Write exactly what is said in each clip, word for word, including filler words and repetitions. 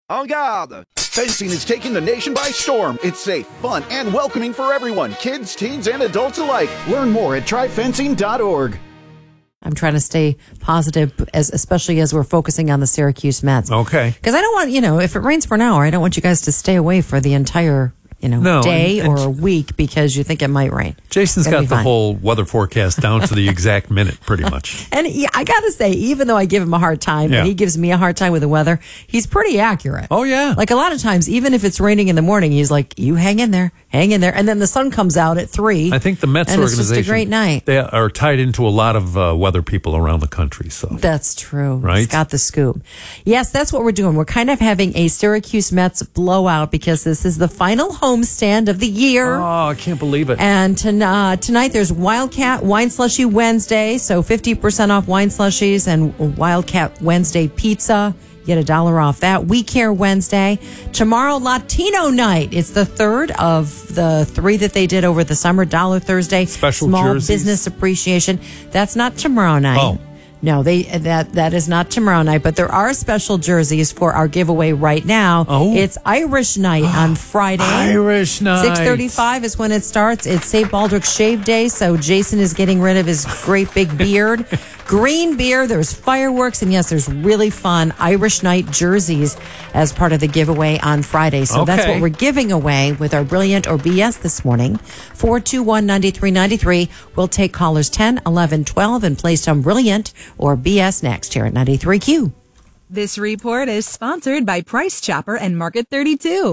En garde! Fencing is taking the nation by storm. It's safe, fun, and welcoming for everyone, kids, teens, and adults alike. Learn more at try fencing dot org. I'm trying to stay positive, as especially as we're focusing on the Syracuse Mets. Okay. Because I don't want, you know, if it rains for an hour, I don't want you guys to stay away for the entire, you know, no, day and, and or a week because you think it might rain. Jason's got the fine. whole weather forecast down to the exact minute, pretty much. And he, I got to say, even though I give him a hard time, Yeah. and he gives me a hard time with the weather, he's pretty accurate. Oh, yeah. Like a lot of times, even if it's raining in the morning, he's like, you hang in there, hang in there. And then the sun comes out at three. I think the Mets and organization, it's just a great night. They are tied into a lot of uh, weather people around the country. So That's true. Right? He's got the scoop. Yes, that's what we're doing. We're kind of having a Syracuse Mets blowout because this is the final homestand of the year. Oh, I can't believe it. And to, uh, tonight there's Wildcat Wine Slushy Wednesday, so fifty percent off wine slushies and Wildcat Wednesday pizza. You get a dollar off that. We Care Wednesday. Tomorrow, Latino Night. It's the third of the three that they did over the summer. Dollar Thursday. Special Small jerseys. Business Appreciation. That's not tomorrow night. Oh. No, they that that is not tomorrow night, but there are special jerseys for our giveaway right now. Oh. It's Irish Night on Friday. Irish Night. six thirty-five is when it starts. It's Saint Baldrick's Shave Day, so Jason is getting rid of his great big beard. Green beer, there's fireworks, and yes, there's really fun Irish Night jerseys as part of the giveaway on Friday. So that's Okay. what we're giving away with our Brilliant or B S this morning. four two one, nine three nine three. We'll take callers ten, eleven, twelve and play some Brilliant or B S next here at ninety-three Q. This report is sponsored by Price Chopper and Market thirty-two.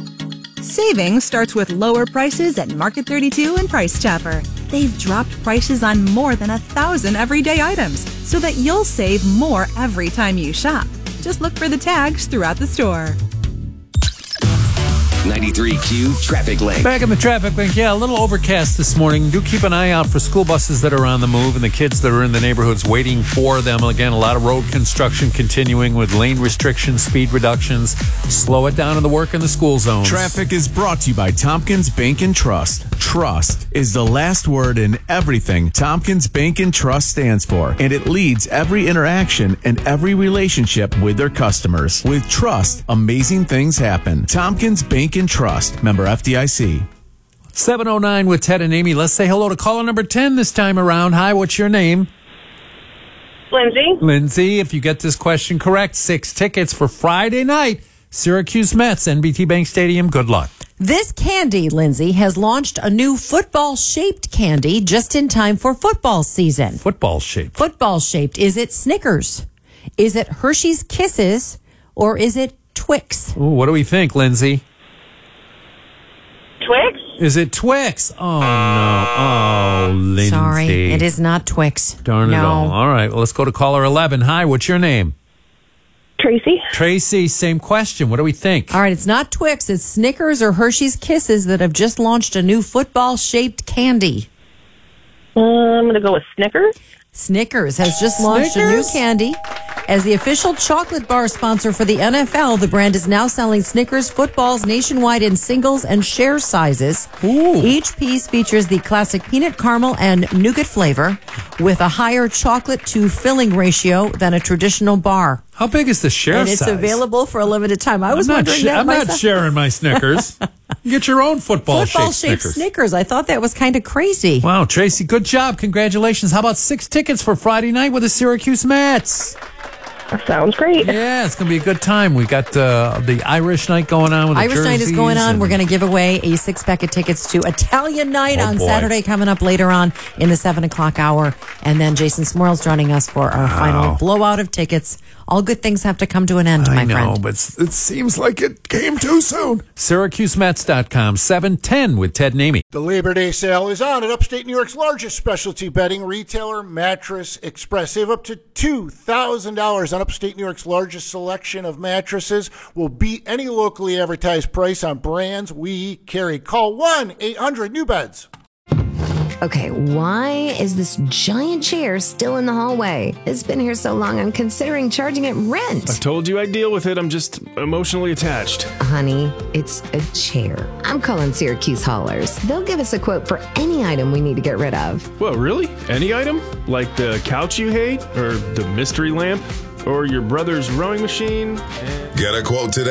Saving starts with lower prices at Market thirty-two and Price Chopper. They've dropped prices on more than a thousand everyday items so that you'll save more every time you shop. Just look for the tags throughout the store. ninety-three Q Traffic Link. Back in the traffic link, yeah, a little overcast this morning. Do keep an eye out for school buses that are on the move and the kids that are in the neighborhoods waiting for them. Again, a lot of road construction continuing with lane restrictions, speed reductions. Slow it down in the work in the school zones. Traffic is brought to you by Tompkins Bank and Trust. Trust is the last word in everything Tompkins Bank and Trust stands for, and it leads every interaction and every relationship with their customers. With trust, amazing things happen. Tompkins Bank and Trust, member F D I C. seven oh nine with Ted and Amy. Let's say hello to caller number ten this time around. Hi, what's your name? Lindsay. Lindsay, if you get this question correct, six tickets for Friday night. Syracuse Mets, N B T Bank Stadium. Good luck. This candy, Lindsay, has launched a new football-shaped candy just in time for football season. Football shaped. Football-shaped. Is it Snickers? Is it Hershey's Kisses? Or is it Twix? Ooh, what do we think, Lindsay? Twix? Is it Twix? Oh, no. Oh, Lindsay. Sorry, it is not Twix. Darn it no. all. All right, well, let's go to caller eleven. Hi, what's your name? Tracy. Tracy, same question. What do we think? All right, it's not Twix. It's Snickers or Hershey's Kisses that have just launched a new football-shaped candy. Uh, I'm going to go with Snickers. Snickers has just launched a new Snickers? candy. As the official chocolate bar sponsor for the N F L, the brand is now selling Snickers footballs nationwide in singles and share sizes. Ooh. Each piece features the classic peanut caramel and nougat flavor with a higher chocolate to filling ratio than a traditional bar. How big is the share And it's size? available for a limited time. I was I'm not, wondering sh- that I'm not myself. sharing my Snickers. Get your own football, Football-shaped shaped Snickers. Snickers. I thought that was kind of crazy. Wow, Tracy, good job. Congratulations. How about six tickets for Friday night with the Syracuse Mets? Sounds great. Yeah, it's going to be a good time. We got uh, the Irish night going on with Irish the Night is jerseys going on. and- We're going to give away a six pack of tickets to Italian Night Oh, on boy. Saturday coming up later on in the seven o'clock hour. And then Jason Smorl's joining us for our final blowout of tickets. All good things have to come to an end, my I know, friend. but it seems like it came too soon. Syracuse Mets dot com, seven ten with Ted and Amy. The Labor Day sale is on at upstate New York's largest specialty bedding retailer, Mattress Express. Save up to two thousand dollars on upstate New York's largest selection of mattresses. Will beat any locally advertised price on brands we carry. Call one eight hundred new beds. Okay, why is this giant chair still in the hallway? It's been here so long, I'm considering charging it rent. I told you I'd deal with it. I'm just emotionally attached. Honey, it's a chair. I'm calling Syracuse Haulers. They'll give us a quote for any item we need to get rid of. Whoa, really? Any item? Like the couch you hate? Or the mystery lamp? Or your brother's rowing machine? Get a quote today.